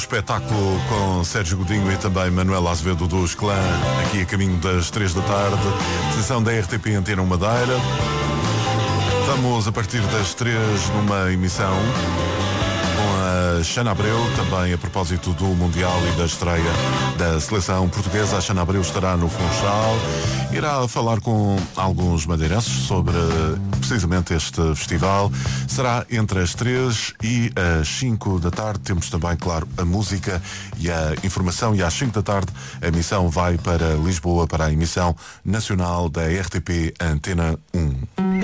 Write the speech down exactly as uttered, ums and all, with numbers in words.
espetáculo com Sérgio Godinho e também Manuel Azevedo dos Clã, aqui a caminho das três da tarde, sessão da R T P Antena Madeira. Vamos a partir das três numa emissão com a Xana Abreu, também a propósito do Mundial e da estreia da seleção portuguesa. A Xana Abreu estará no Funchal, irá falar com alguns madeirenses sobre precisamente este festival. Será entre as três e as cinco da tarde. Temos também, claro, a música e a informação, e às cinco da tarde a emissão vai para Lisboa para a emissão nacional da R T P Antena um.